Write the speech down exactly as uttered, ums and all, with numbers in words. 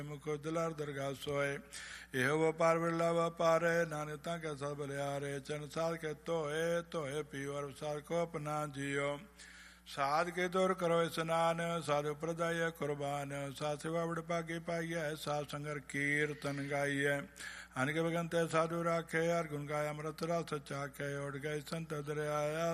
ਮੁਖੋ ਦਿਲਾਰ ਦਰਗਾਹ ਸੋਏ। ਇਹੋ ਵਪਾਰ ਵਿਰਲਾ ਵਪਾਰੇ, ਨਾਨਕ ਤਾਂ ਕੈ ਸਭ ਬਲਿਆਰੇ। ਚਰਨ ਸਾਧ ਕੇ ਧੋਏ, ਧੋਏ ਪੀਓ ਅਰ ਸਾਧ ਕੋ ਆਪਣਾ ਜੀਓ। ਸਾਧ ਕੇ ਦੌਰ ਕਰੋ ਇਸਨਾਨ, ਸਾਧੂ ਪ੍ਰਦਾਇ ਕੁਰਬਾਨ। ਸਾਧ ਸੇਵਾ ਬੜ ਭਾਗੀ ਪਾਈਐ, ਸਾਧ ਸੰਗਰ ਕੀਰਤਨ ਗਾਈਐ। ਅਨਕ ਭਗੰਤੇ ਸਾਧੂ ਰਾਖੇ, ਹਰ ਗੁਣ ਗਾਇਆ ਅੰਮ੍ਰਿਤ ਰਸ ਚਾਖੇ। ਉੜ ਗਏ ਸੰਤ ਦਰਿਆਇਆ,